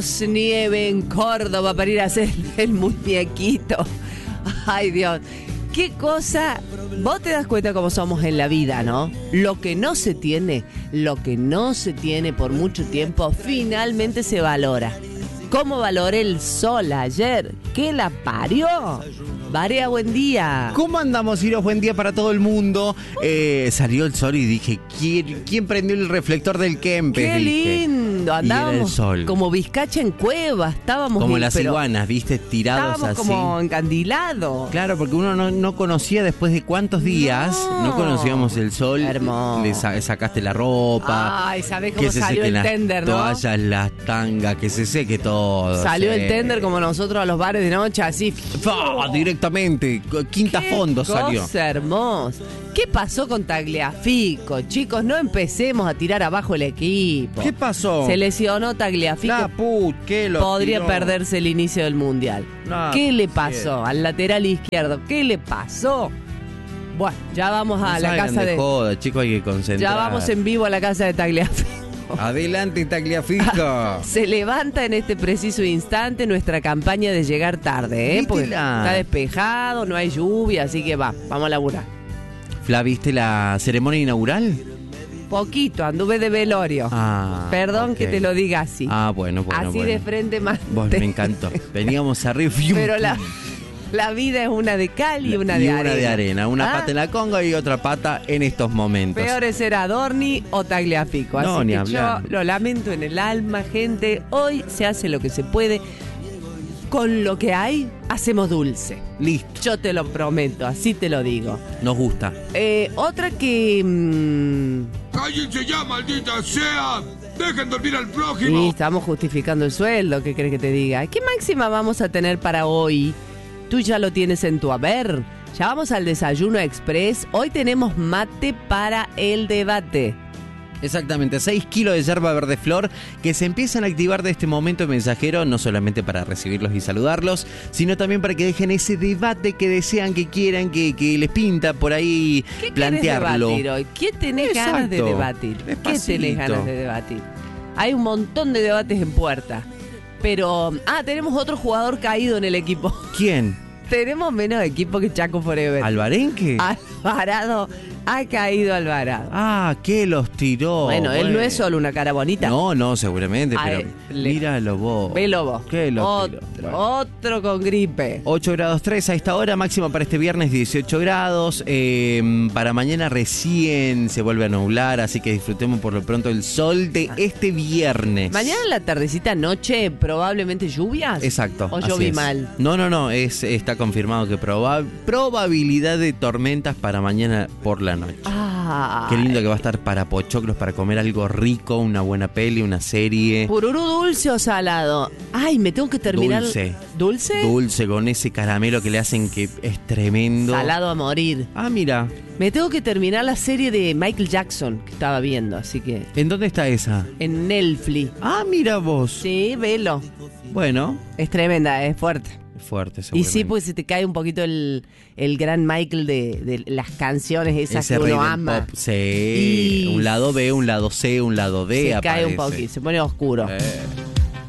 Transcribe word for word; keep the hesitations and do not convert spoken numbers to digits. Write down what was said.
nieve en Córdoba para ir a hacer el muñequito. Ay, Dios. Qué cosa. Vos te das cuenta cómo somos en la vida, ¿no? Lo que no se tiene, lo que no se tiene por mucho tiempo, finalmente se valora. ¿Cómo valoré el sol ayer? ¿Qué la parió? Varea, buen día. ¿Cómo andamos, Iros? Buen día para todo el mundo. Eh, salió el sol y dije, ¿quién, quién prendió el reflector del Kempes? Qué dije. lindo. Andábamos y era el sol. como Vizcacha en cueva. Estábamos Como en, las pero iguanas, ¿viste? Tirados estábamos así. como encandilados. Claro, porque uno no, no conocía después de cuántos días, no, No. conocíamos el sol. Hermoso. Le sa- sacaste la ropa. Ay, ¿sabés cómo que se salió sequen el las tender, no? toallas, las tangas, que se seque todo. Salió sí. el tender como nosotros a los bares de noche, así. ¡Fua! Directamente, quinta Qué fondo cosa salió. hermosa. ¿Qué pasó con Tagliafico? Chicos, no empecemos a tirar abajo el equipo. ¿Qué pasó? Se lesionó Tagliafico. La put, ¿qué lo Podría tiró? perderse el inicio del Mundial. No, ¿Qué le bien. pasó al lateral izquierdo? ¿Qué le pasó? Bueno, ya vamos a No la salgan casa de de... joda, chicos, hay que concentrar. Ya vamos en vivo a la casa de Tagliafico. Adelante, Tagliafico. Se levanta en este preciso instante nuestra campaña de llegar tarde, ¿eh? Porque Vítela. está despejado, no hay lluvia, así que va, vamos a laburar. Fla, ¿viste la ceremonia inaugural? Poquito, anduve de velorio. Ah, Perdón ok. que te lo diga así. Ah, bueno, bueno, así bueno. de frente más. Vos, me encantó. Veníamos arriba. fium, Pero la, pum. la vida es una de cal y una y de una arena. de arena. Una Ah, pata en la conga y otra pata en estos momentos. Peor es ser Adorni o Tagliafico. Así No, ni que hablar. yo lo lamento en el alma, gente. Hoy se hace lo que se puede. Con lo que hay, hacemos dulce. Listo. Yo te lo prometo, así te lo digo. Nos gusta. Eh, otra que... mmm, ¡Cállense ya, maldita sea! ¡Dejen dormir al y prójimo! estamos justificando el sueldo, ¿qué crees que te diga? ¿Qué máxima vamos a tener para hoy? Tú ya lo tienes en tu haber. Ya vamos al desayuno express. Hoy tenemos mate para el debate. Exactamente, seis kilos de yerba verde flor que se empiezan a activar de este momento mensajero, no solamente para recibirlos y saludarlos, sino también para que dejen ese debate que desean, que quieran, que, que les pinta por ahí ¿Qué plantearlo. querés debatir hoy? ¿Qué tenés ganas de Exacto. debatir? ¿Qué Despacito. tenés ganas de debatir? Hay un montón de debates en puerta. Pero, ah, tenemos otro jugador caído en el equipo. ¿Quién? Tenemos menos equipo que Chaco Forever. ¿Alvarenque? Alvarado, ha caído Alvarado. Ah, que los tiró. Bueno, él no es solo una cara bonita. No, no, seguramente, A pero él le- míralo vos. Velo vos. Que los Otro, tiró. Bueno. otro con gripe. ocho grados tres a esta hora, máxima para este viernes dieciocho grados. Eh, para mañana recién se vuelve a nublar, así que disfrutemos por lo pronto el sol de este viernes. Mañana en la tardecita, noche, probablemente lluvias. Exacto. O así yo vi es. mal. No, no, no, es, está confirmado que proba- probabilidad de tormentas para mañana por la noche. Ah. Qué lindo que va a estar para pochoclos, para comer algo rico, una buena peli, una serie. ¿Pururú dulce o salado? Ay, me tengo que terminar. Dulce. ¿Dulce? Dulce con ese caramelo que le hacen que es tremendo. Salado a morir. Ah, mira. Me tengo que terminar la serie de Michael Jackson que estaba viendo, así que ¿En dónde está esa? en Netflix. Ah, mira vos. Sí, velo. Bueno, Es tremenda, es fuerte. es fuerte Y seguramente. sí, pues se te cae un poquito el, el gran Michael de, de las canciones esas Ese que rey uno del ama. pop. Sí, Y un lado B, un lado C, un lado D se cae un aparece. poquito, se pone oscuro. Eh.